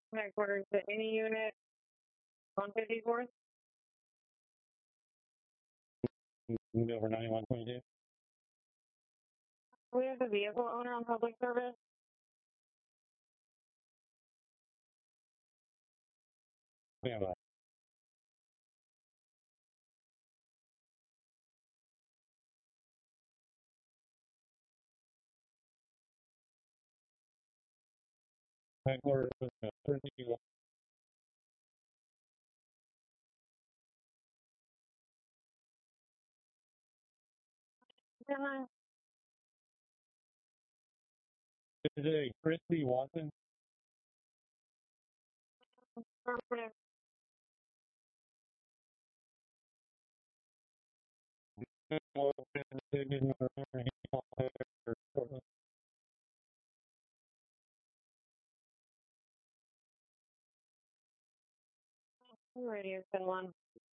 Headquarters to any unit on 54th. Move over 9122. We have the vehicle owner on public service. Stand by. Headquarters, 31. Can I? Today, Christy Watson. Affirmative. Radio 10-1.